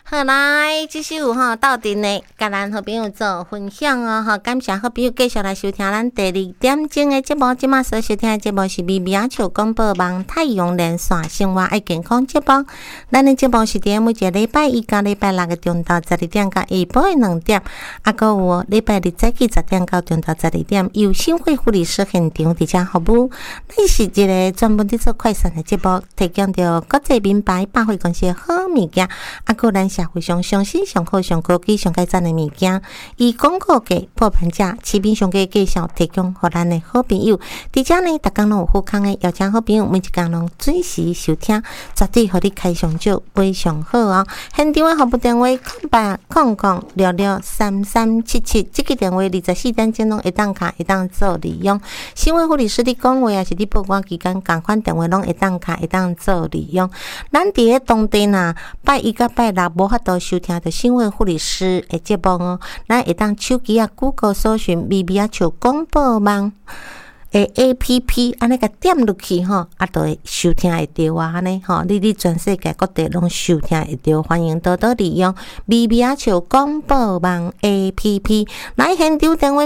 好来，这是有到阵呢，甲咱好朋友做分享哦感谢好朋友继续来收听咱第2点钟的节目。今麦所收听的节目是微微阿笑广播网太阳连线生活爱健康节目。咱的节目是伫每一个礼拜一到礼拜六的中昼12点到下晡的2点，还有有礼拜日早起10点到中昼12点，由新会护理师现场伫遮服务。咱是一个专门伫做快闪的节目，提供着国际名牌百货公司的好物件，还有咱社会上上新、上好、上高级、上改赞的物件，以广告价、破盘价、市面上价介绍提供给咱的好朋友。伫遮呢，逐工拢有好康的，邀请好朋友每一工拢准时收听，绝对互你开上少，非常好哦。现场的服务电话0800663377，这个电话24点钟拢会当卡，会当做利用。新闻护理师你讲话也是你报关期间，共款电话拢会当卡，会当做利用。咱伫咧当地呐，拜一到拜六无法度收听到新闻护理师的节目哦，咱会当手机啊 Google 搜寻微微啊笑广播网的 APP， 安尼个点入去就会收听会到啊，安尼你全世界各地拢收听会到，欢迎多多利用微微啊笑广播网 APP。来现场电话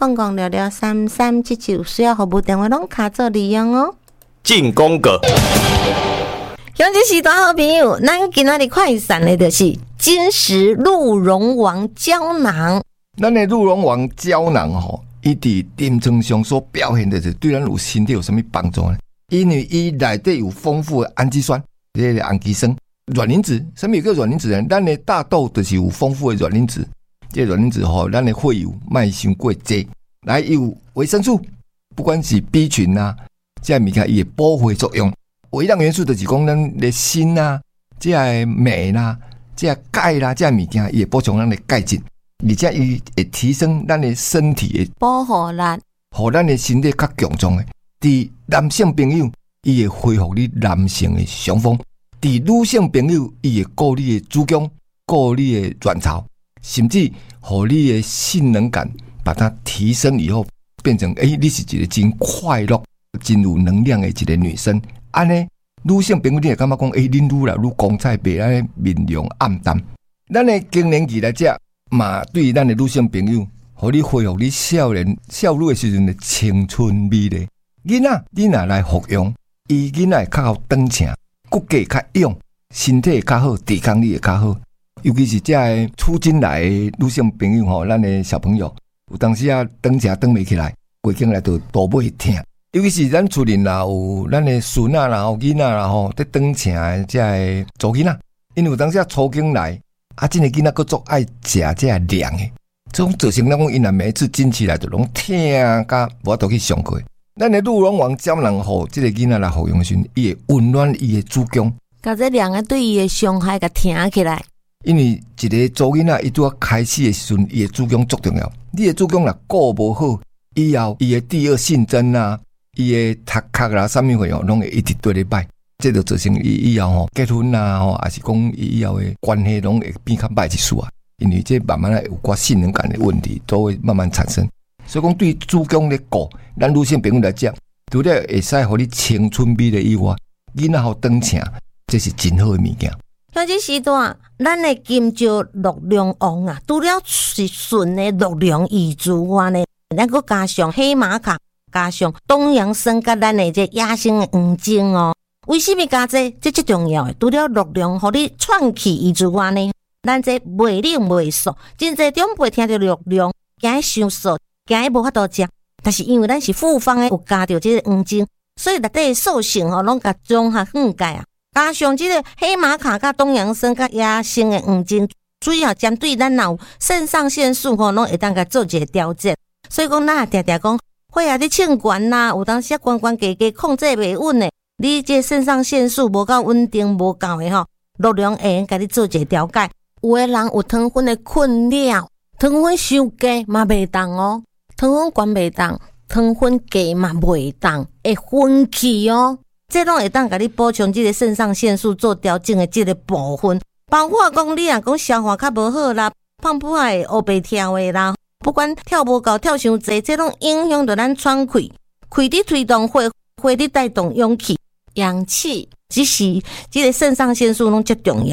0800663377，需要服务电话拢卡做利用哦。 进广告。 兄弟是大好朋友，咱今仔日快闪的就是金石鹿茸王胶囊。 咱的鹿茸王胶囊伊伫临床上所表现的是对咱有身体有什么帮助呢？因为伊内底有丰富的氨基酸、氨基酸、卵磷脂。什么叫卵磷脂呢？咱的大豆就是有丰富的卵磷脂，这卵磷脂咱的血油卖伤过济，来有维生素，不管是 B 群啊，这物件伊的保护作用。微量元素就是讲咱的锌啊、这个镁啦、这个钙啦，这物件伊会补充咱的钙质，而且伊会提升咱的身体的保护力， 互咱的身体较强壮的。伫男性朋友，伊会恢复你男性的雄风；伫女性朋友，伊会顾你的子宫、顾你的卵巢，甚至互你的性能感把它提升以后，变成你是一个真快乐、真有能量的一个女生。安尼，女性朋友你会感觉讲，恁愈来愈光彩白，安尼面容暗淡。咱的更年期来讲，嘛对咱的女性朋友，互你恢复你少女的时阵的青春美丽。囡仔，你若来服用，伊囡仔会较好长青，骨骼较勇，身体会较好，抵抗力会较好。尤其是这个初经来的女性朋友咱的小朋友，有当时啊长青长袂起来，规经来就肚尾痛。尤其是咱厝里啦有咱的孙啊啦、囡仔啦在长青的这个祖囡仔，因为有当时啊初经来，这个囡仔佫足爱食这个凉的，这种造成咱讲因若每一次经期来就拢痛甲无法度去上课。咱的鹿茸王胶囊互这个囡仔来服用时，伊会温暖伊的子宫， 甲这凉的对伊的伤害甲停起来。 因为一个祖囡仔伊拄啊开始的时阵，伊的子宫足重要。你的子宫若顾无好，以后伊的第二性征啊。伊的头壳啦，啥物货拢会一直对咧歹，这就造成伊以后结婚啦，还是讲伊以后的关系拢会变较歹一丝啊。因为这慢慢有寡性能感的问题都会慢慢产生。所以讲对子宫的顾，咱女性朋友来讲，除了会使互你青春美丽以外，囡仔好长青，这是真好的物件。 像这时段，咱的金石鹿茸王啊，除了是纯的鹿茸异株外呢，咱佫加上黑玛卡。加上东洋参甲咱的这野生的黄精哦，为什么加这重要的？除了鹿茸，互你喘气以之外呢，咱这袂冷袂爽，真侪长辈听到鹿茸，惊伤燥，惊无法度食。但是因为咱是复方的，有加着这个黄精，所以内底素性拢甲综合分解啊。加上这个黑玛卡甲东洋参甲野生的黄精，主要针对咱有肾上腺素拢会当甲做一个调节。所以讲，咱也常常讲。血压你称悬啦，有当时悬悬低低控制袂稳的，你这肾上腺素无够稳定无够的鹿茸会用甲你做一个调解。有的人有糖分的困扰，糖分伤低嘛袂当哦，糖分悬袂当，糖分低嘛袂当，会分气哦。这拢会当甲你补充这个肾上腺素做调整的这个部分，包括讲你若讲消化较无好啦，胖不爱黑白跳的啦。不管跳无够、跳伤济，这拢影响到咱喘气，气伫推动血，血伫带动氧气，只是这个肾上腺素拢最重要的。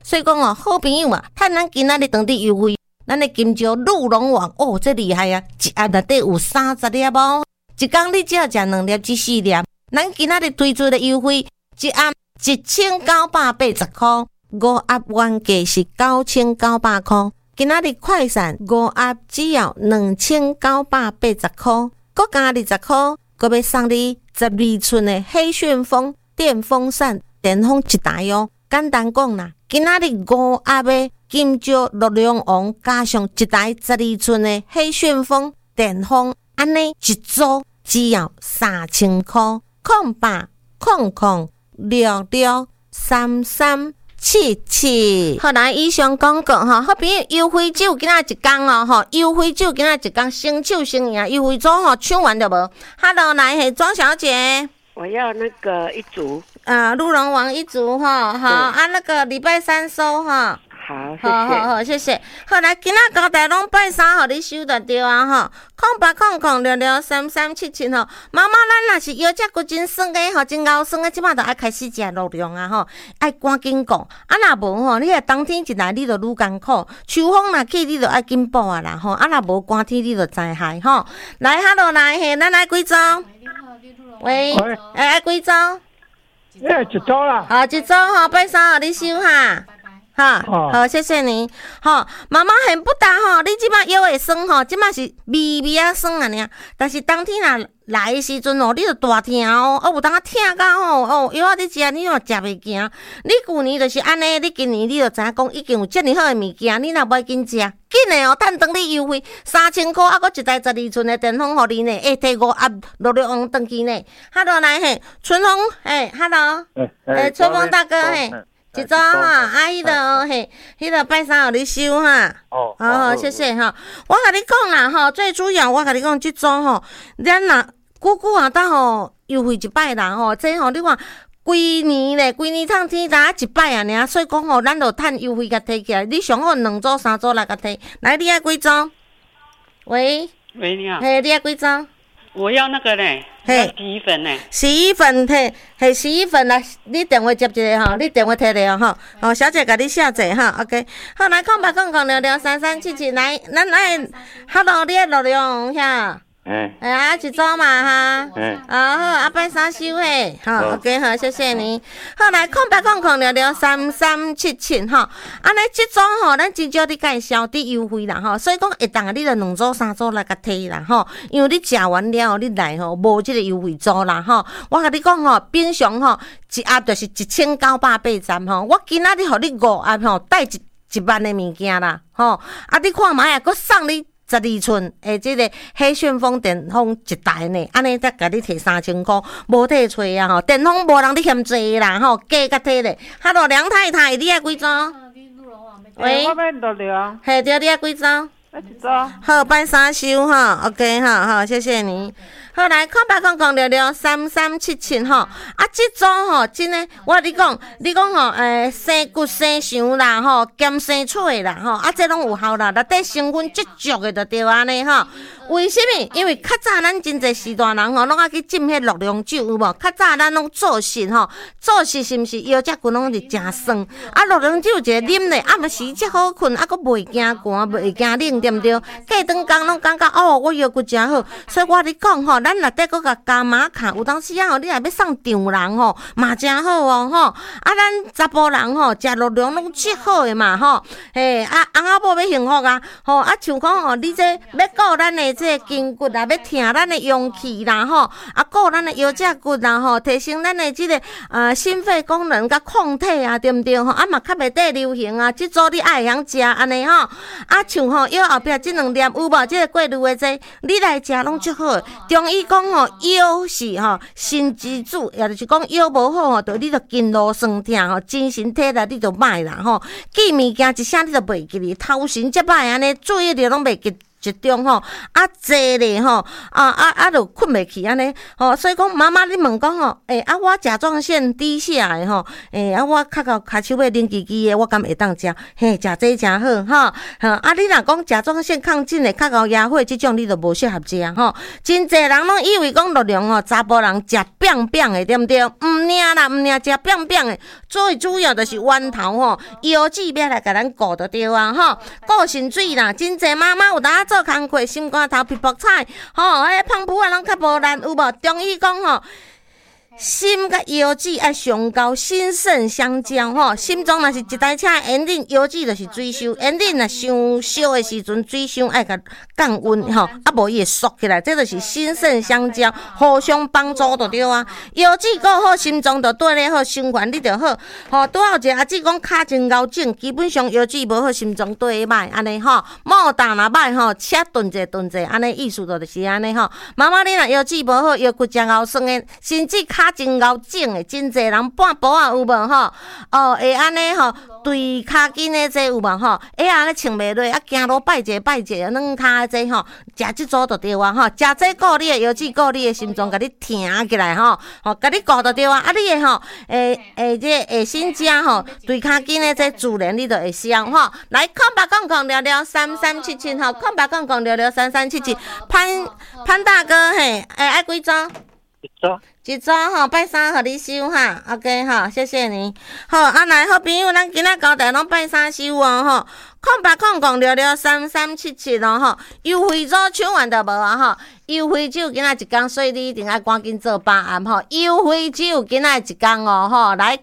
所以讲哦，好朋友嘛，趁咱今仔日当地优惠，咱的金蕉鹿茸王哦，这厉害啊！一盒内底有30粒哦，一工你只要食2粒至4粒。咱今仔日推出的优惠，一盒1980块，5盒原价是9900块，今仔日快闪5盒只要2980块，搁加20块，搁要送你12寸的黑旋风电风扇电风一台哦。简单讲啦，今仔日5盒的金蕉鹿茸王加上一台12寸的黑旋风电风，安尼一组只要3000块，0800663377。好来，以上广告哈，好朋友优惠酒今仔一工哦，吼，优惠酒今仔一工先手先赢，优惠组吼抢完着无 ？Hello， 来是庄小姐， 我要那个一组。 鹿茸王一组哈，好啊，那个礼拜3收哈。 好，谢谢。 好，谢谢。好来，今仔交代拢拜3，互你收得着啊吼。0800663377吼。妈妈，咱若是腰脊骨真酸的吼，真敖酸的，即马就爱开始食鹿茸啊吼，爱赶紧讲。啊若无吼，你若冬天一来，你就愈艰苦。秋风若起，你就爱紧补啊啦吼。啊若无寒天，你就知害吼。来，Hello， 来嘿，咱来几组？喂，爱几组？ 一组啦。 好，一组吼，拜3，互你收哈。好，谢谢你。好，妈妈很不答吼，你即马腰会酸吼，即马是微微啊酸啊尔。但是冬天若来的时阵哦，你就大疼哦，有当疼到吼药仔你食，你嘛食袂行。你旧年就是安尼，你今年你就知影讲已经有遮尔好的物件，你若要紧食，紧的哦，趁当你优惠3000块，啊，搁一台12寸的电风互你呢，摕5盒鹿茸王登去呢。Hello， 来嘿，春风，Hello， 春风大哥嘿。一组哈，啊，迄个嘿，迄个拜3互你收哈。好，谢谢哈。我甲你讲啦吼，最主要我甲你讲，即组吼，咱若久啊，当吼优惠一摆啦吼，这吼你看，规年趟天才一摆啊尔，所以讲吼，咱就趁优惠甲摕起来。你上好2组3组来甲摕，来你爱几组？喂， 你好。 嘿，你爱几组？ 我要那个呢，洗衣粉呢。 洗衣粉嘿，洗衣粉来，你电话接一个吼，你电话摕来吼。哦，小姐甲你下载哈 ，OK。好，来0800663377，来，咱爱 ，Hello， 你爱鹿茸遐。啊，一组嘛哈。好，啊，拜3收嘿。好 ，OK， 好，谢谢你。好，来0800663377吼，安尼即组吼，咱真少伫介绍伫优惠啦吼，所以讲会当你就2组3组来甲摕啦吼，因为你食完了你来吼无即个优惠组啦吼。我甲你讲吼，平常吼一盒就是1980吼，我今仔日互你5盒吼，带1万的物件啦吼，啊，你看卖啊，佫送你12寸诶，即个黑旋风电风一台呢，安尼才甲你摕3000块，无摕找啊吼，电风无人你嫌济啦吼，加甲摕咧。Hello， 梁太太，你爱几组？喂， 我要鹿茸。 嘿，对，你爱几组？ 一组。 好，拜3收哈 ，OK， 好，谢谢你。好来，0800663377吼，啊，即组吼，真诶，我你讲吼，生骨生肠啦吼，兼生脆啦吼，啊，这拢有效啦，内底成分足足诶，就对安尼吼。为什么？因为较早咱真侪时大人吼，拢爱去浸迄鹿茸酒有无？较早咱拢做事吼，做事是毋是腰脊骨拢是诚酸？啊，鹿茸酒一个啉咧，暗时则好困，啊，佫袂惊寒，袂惊冷，对毋对？过顿工拢感觉哦，我腰骨诚好，所以我你讲吼，咱内底佫加玛卡，有当时啊吼，你若要送丈人吼，嘛诚好哦吼。啊，咱查甫人吼，食鹿茸拢足好诶嘛吼。嘿，啊，翁仔某要幸福啊，吼啊，像讲吼，你这要顾咱诶。这筋骨啊，要挺咱的勇气啦吼，啊，顾咱的腰脊骨啦吼，提升咱的这个心肺功能甲抗体啊，对毋对吼？啊嘛较袂得流行啊，即组你爱晓食安尼吼，啊像吼腰后壁即2粒有无？即个过滤的这你来食拢足好。中医讲吼，腰是吼心之主，也就是讲腰无好吼，就你就筋络酸痛吼，精神体力你就歹啦吼，记物件一声你就袂记哩，头神则歹安尼，注意力拢袂记。 集中吼，坐咧吼，就困袂去安尼，所以讲妈妈你问讲吼，我甲状腺低下诶吼，我较到骹手尾冷叽叽诶，我敢会当食，食这真好吼，你若讲甲状腺亢进诶，较到野火即种你就无适合食吼，真侪人拢以为讲热量吼，查甫人食扁扁诶，对毋对？毋领啦，毋领食扁扁诶，最主要就是源头吼，腰子要来甲咱顾就对啊吼，顾肾水啦，真侪妈妈有当做工课，心肝头皮薄菜，迄胖脯啊拢较无力有无？中医讲吼。心甲腰子爱上高，心肾相交吼。心脏若是一台车引领，腰子就是水箱，引领若伤烧的时阵，水箱爱甲降温吼，无伊会缩起来，这就是心肾相交，互相帮助就对啊。腰子顾好，心脏就对咧好，循环你就好。拄好一个阿姊讲骹真敖整，基本上腰子无好，心脏对歹安尼吼。莫打若歹吼，车顿者安尼意思就是安尼吼。妈妈你若腰子无好，腰骨真敖酸的，甚至骹真敖整的，真侪人半晡啊有无吼？会安尼吼，对骹筋的这有无吼？安尼穿袂落，行路拜者，软骹的这吼，食即组就对啊吼，食这顾你的腰子，顾你的心脏，甲你挺起来吼，甲你顾就对啊。你的吼，这下身吼，对骹筋的这自然你就会消吼。来0800聊聊3377吼，0800聊聊3377，潘大哥嘿，爱几组？一组吼，拜三互你收哈 ，OK 哈，谢谢你。好，来好朋友，咱今仔交代拢拜三收哦吼。0800聊聊3377咯吼，优惠组抢完就无啊吼，优惠只有今仔一天，所以你一定要赶紧做把案吼。优惠只有今仔一天哦吼，来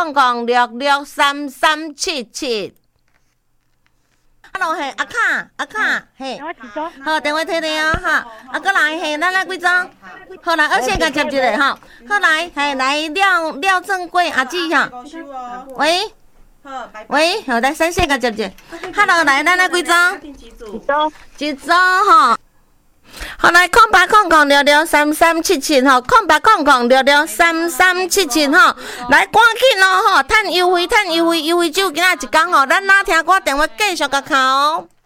0800聊聊3377。Hello 嘿，阿卡嘿，好，电话摕你哦哈，过来嘿，咱来几张，好来二线甲接一个哈，好来嘿来廖正贵阿姊哈，喂，好来三线甲接一个 ，Hello 来咱来几张，一组哈。好来0800聊聊3377吼，0800聊聊3377吼，来赶紧咯吼，趁优惠，优惠只有今仔一天吼，咱哪听歌电话继续甲敲。